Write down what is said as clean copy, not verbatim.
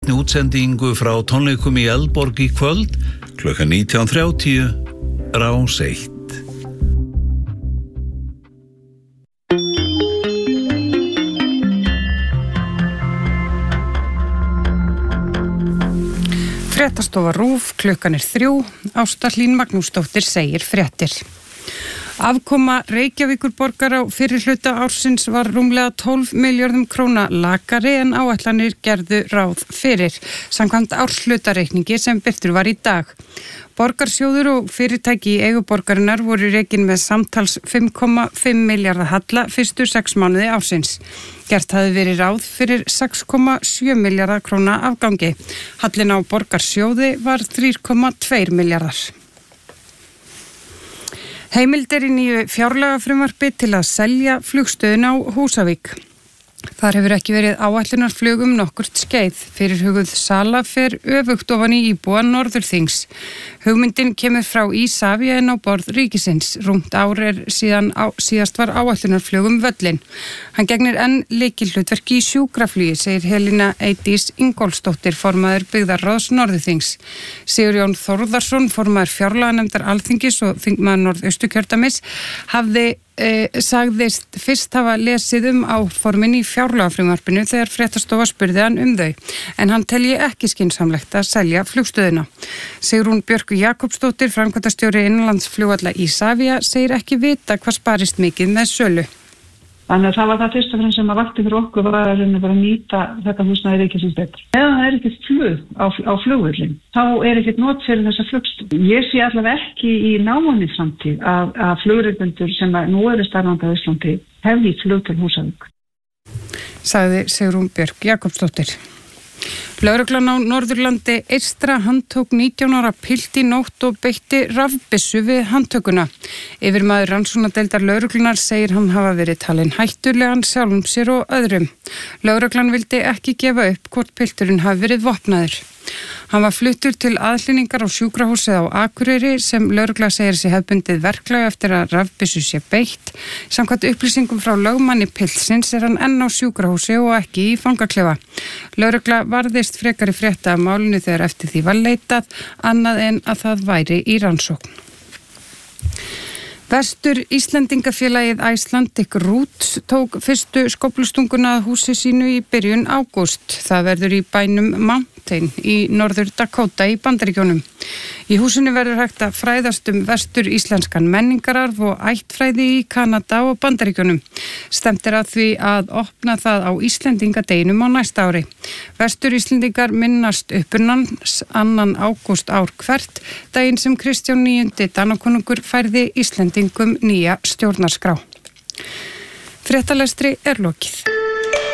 beinni útsendingu frá tónleikum í Eldborg í kvöld klukkan 19:30 Rás 1. Fréttastofa RÚV, klukkan 3, Ásta Hlín Magnúsdóttir segir fréttir. Afkoma Reykjavíkurborgar á fyrri hluta ársins var rúmlega 12 milljörðum króna lakari en áætlanir gerðu ráð fyrir, samkvæmt árshlutareikningi sem birtur var í dag. Borgarsjóður og fyrirtæki í eigu borgarinnar voru rekin með samtals 5,5 milljarða halla fyrstu 6 mánuði ársins. Gert hafði verið ráð fyrir 6,7 milljarða króna afgangi. Hallinn á borgarsjóði var 3,2 milljarðar. Heimild í nýju fjárlagafrumvarpi til að selja flugstöðin á Húsavík. Þar hefur ekki verið áætlunarflug nokkurt skeið. Fyrirhuguð sala fer öfugt ofan í íbúa Norðurþings. Hugmyndin kemur frá Isavia en á borð ríkisins. Rúmt ár síðast var áætlunarflug völlin. Hann gegnir enn lykilhlutverki í sjúkraflugi, segir Helena Eydís Ingólfsdóttir, formaður byggðarráðs Norðurþings. Sigurjón Þórðarsson, formaður fjárlaganefndar Alþingis og þingmaður Norðausturkjördæmis, sagðist fyrst hafa lesið áformin í fjárlagafrumvarpinu þegar fréttastofa spurði hann þau, en hann telji ekki skynsamlegt að selja flugstöðina. Sigrún Björk Jakobsdóttir, framkvæmdastjóri innanlandsflugvalla Isavia, segir ekki vita hvað sparist mikið með sölu. Þannig að það var það fyrst og fremst sem að vakti fyrir okkur var að bara nýta þetta húsnæði ríkisins betur. Ef það ekkert flug á flugvöllin, þá ekkert not fyrir þessa flugstöð. Ég sé allavega ekki í náinni framtíð að flugrekendur sem nú eru starfandi á Íslandi hefði flug til Húsavík. Sagði Sigrún Björk Jakobsdóttir. Lögreglan á Norðurlandi eystra handtók 19 ára pilt í nótt og beitti rafbyssu við handtökuna. Yfirmaður rannsóknardeildar lögreglunar segir hann hafa verið talinn hættulegan sjálfum sér og öðrum. Lögreglan vildi ekki gefa upp hvort pilturinn hafi verið vopnaður. Hann var fluttur til aðhlynningar á sjúkrahúsið á Akureyri sem lögregla segir sig hefðbundið verklag eftir að rafbyssu sé beitt. Samkvæmt upplýsingum frá lögmanni piltsins hann enn á sjúkrahúsi og ekki í fangaklefa. Lögregla varðist frekari frétta af málinu þegar eftir því var leitað, annað en að það væri í rannsókn. Vestur Íslendingafélagið Icelandic Roots tók fyrstu skóflustunguna að húsi sínu í byrjun ágúst. Það verður í bænum Mountain í Norður Dakota í Bandaríkjunum. Í húsinu verður hægt að fræðast vestur íslenskan menningararf og ættfræði í Kanada og Bandaríkjunum. Stemt að því að opna það á Íslendingadeginum á næsta ári. Vestur Íslendingar minnast upprunans 2. ágúst ár hvert, daginn sem Kristján IX Danakonungur færði Íslendingum nýja stjórnarskrá. Fréttalestri lokið.